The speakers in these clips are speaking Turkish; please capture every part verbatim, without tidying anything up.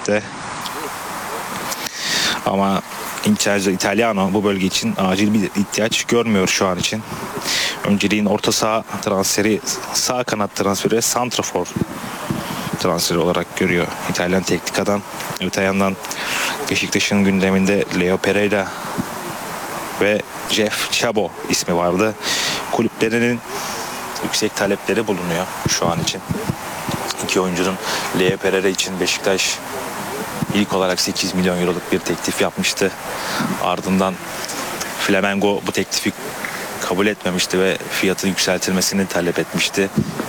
elbette. Ama Inter Italiano bu bölge için acil bir ihtiyaç görmüyor şu an için. Önceliğin orta saha transferi, sağ kanat transferi ve santrafor transferi olarak görüyor İtalyan teknik adam. Öte yandan Beşiktaş'ın gündeminde Leo Pereira ve Jeff Chabo ismi vardı. Kulüplerinin yüksek talepleri bulunuyor şu an için. İki oyuncunun Leo Pereira için Beşiktaş ilk olarak sekiz milyon euroluk bir teklif yapmıştı. Ardından Flamengo bu teklifi kabul etmemişti ve fiyatın yükseltilmesini talep etmişti.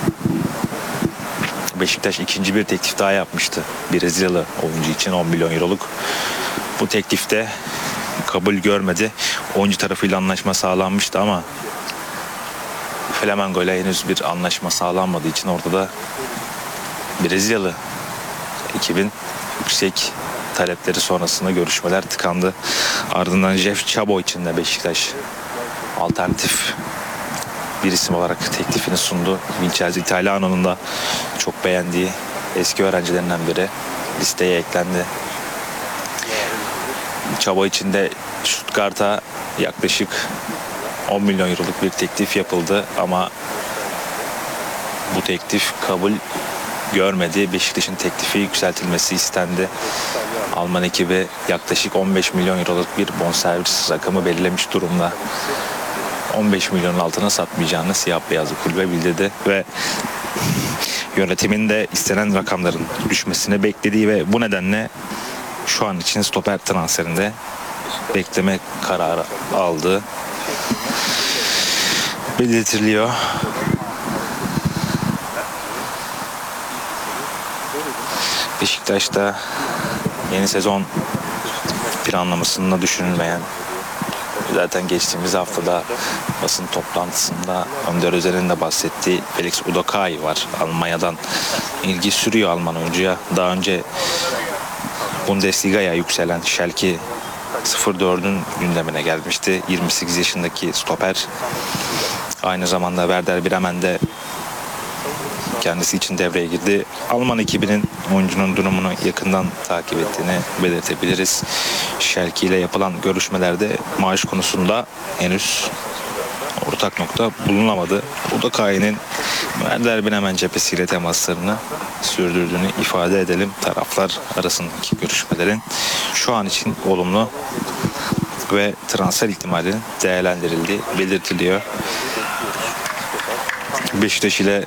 Beşiktaş ikinci bir teklif daha yapmıştı Brezilyalı oyuncu için on milyon euroluk. Bu teklifte kabul görmedi. Oyuncu tarafıyla anlaşma sağlanmıştı ama Flamengo ile henüz bir anlaşma sağlanmadığı için ortada Brezilyalı ekibin yüksek talepleri sonrasında görüşmeler tıkandı. Ardından Jeff Chabo için de Beşiktaş alternatif bir isim olarak teklifini sundu. Vincenzo Italiano'nun da çok beğendiği eski öğrencilerinden biri listeye eklendi. Chabo için de Stuttgart'a yaklaşık on milyon euroluk bir teklif yapıldı ama bu teklif kabul görmedi. Beşiktaş'ın teklifi yükseltilmesi istendi. Alman ekibi yaklaşık on beş milyon euroluk bir bonservis rakamı belirlemiş durumda. on beş milyonun altına satmayacağını siyah beyazlı kulübe bildirdi ve yönetimin de istenen rakamların düşmesini beklediği ve bu nedenle şu an için stoper transferinde bekleme kararı aldı belirtiliyor. Beşiktaş'ta yeni sezon planlamasında düşünülmeyen, zaten geçtiğimiz haftada basın toplantısında Önder Özel'in de bahsettiği Felix Udokai var. Almanya'dan ilgi sürüyor Alman oyuncuya. Daha önce Bundesliga'ya yükselen Schalke sıfır dördün gündemine gelmişti. yirmi sekiz yaşındaki stoper. Aynı zamanda Werder Bremen'de kendisi için devreye girdi. Alman ekibinin oyuncunun durumunu yakından takip ettiğini belirtebiliriz. Schalke ile yapılan görüşmelerde maaş konusunda henüz ortak nokta bulunamadı. Udokai'nin Werder Bremen cephesiyle temaslarını sürdürdüğünü ifade edelim. Taraflar arasındaki görüşmelerin şu an için olumlu ve transfer ihtimalinin değerlendirildiği belirtiliyor. Beşiktaş ile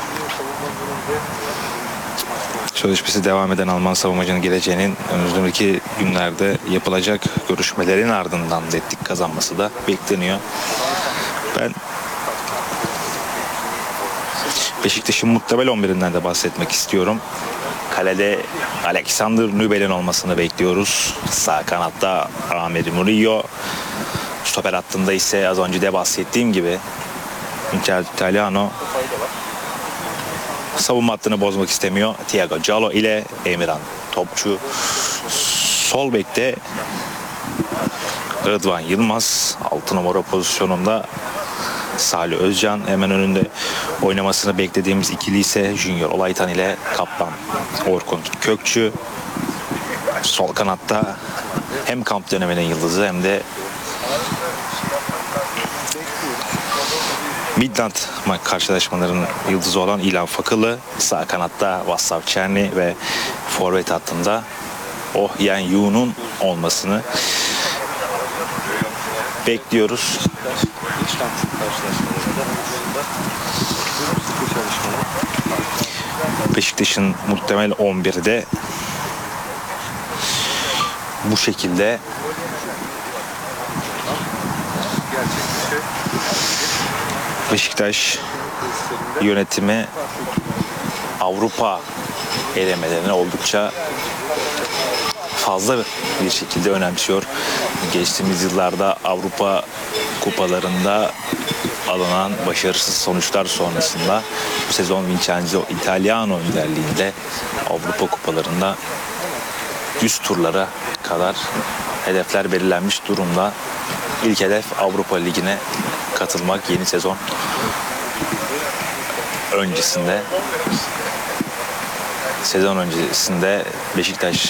sözleşmesi devam eden Alman savunmacının geleceğinin önümüzdeki günlerde yapılacak görüşmelerin ardından netlik kazanması da bekleniyor. Ben Beşiktaş'ın muhtemel on birinden de bahsetmek istiyorum. Kalede Alexander Nübel'in olmasını bekliyoruz. Sağ kanatta Amer Murillo. Stoper hattında ise az önce de bahsettiğim gibi Inter Italiano. Savunma hattını bozmak istemiyor. Thiago Giallo ile Emirhan Topçu. Sol bekte Rıdvan Yılmaz. altı numara pozisyonunda Salih Özcan. Hemen önünde oynamasını beklediğimiz ikili ise Junior Olaytan ile Kaplan Orkun Kökçü. Sol kanatta hem kamp döneminin yıldızı hem de Midland karşılaşmalarının yıldızı olan İlhan Fakılı. Sağ kanatta Vaslav Çerni ve forvet hattında Oh Yen Yu'nun olmasını bekliyoruz. Beşiktaş'ın muhtemel on biri de bu şekilde. Beşiktaş yönetimi Avrupa elemelerini oldukça fazla bir şekilde önemsiyor. Geçtiğimiz yıllarda Avrupa kupalarında alınan başarısız sonuçlar sonrasında bu sezon Vincenzo Italiano liderliğinde Avrupa kupalarında üst turlara kadar hedefler belirlenmiş durumda. İlk hedef Avrupa Ligi'ne katılmak yeni sezon öncesinde. Sezon öncesinde Beşiktaş